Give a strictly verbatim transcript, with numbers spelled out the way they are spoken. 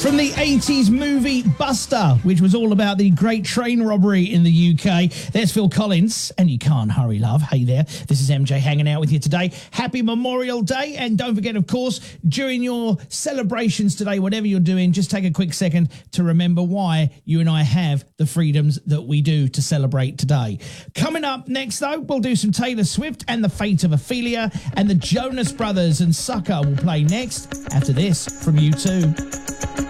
From the eighties movie Buster, which was all about the great train robbery in the U K. There's Phil Collins, and You Can't Hurry Love. Hey there, this is M J hanging out with you today. Happy Memorial Day, and don't forget, of course, during your celebrations today, whatever you're doing, just take a quick second to remember why you and I have the freedoms that we do to celebrate today. Coming up next, though, we'll do some Taylor Swift and The Fate of Ophelia, and the Jonas Brothers and Sucker will play next after this from U two.